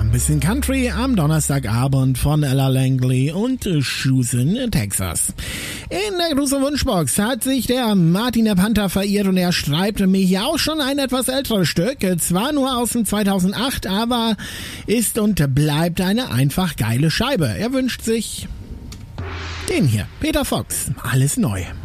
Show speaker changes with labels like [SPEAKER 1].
[SPEAKER 1] Ein bisschen Country am Donnerstagabend von Ella Langley und Shoes in Texas. In der großen Wunschbox hat sich der Martin der Panther verirrt und er schreibt mir hier auch schon ein etwas älteres Stück. Zwar nur aus dem 2008, aber ist und bleibt eine einfach geile Scheibe. Er wünscht sich den hier, Peter Fox, alles neu.